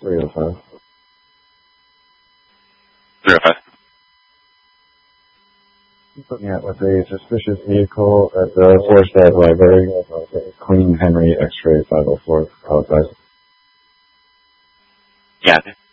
305. 305. Looking at with a suspicious vehicle at the Forestad Library, Queen Henry X-ray 504, Palisades. Yeah.